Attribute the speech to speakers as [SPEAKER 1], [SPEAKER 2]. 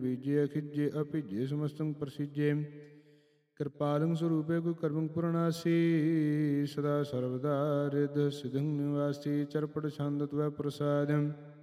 [SPEAKER 1] ਬੀਜੇ ਖਿਜੇ ਅਭਿਜੇ ਸਮਸਤੰ ਪ੍ਰਸਿਜੇ। ਕਿਰਪਾਲੰ ਸਰੂਪੇ ਕੋਈ ਕਰਮੰ ਪੁਰਨਾਸੀ। ਸਦਾ ਸਰਵਦਾ ਰਿਧ ਸਿਧੰ ਨਿਵਾਸੀ। ਚਰਪਟ ਛੰਦ ਤਵੈ ਪ੍ਰਸਾਦੰ।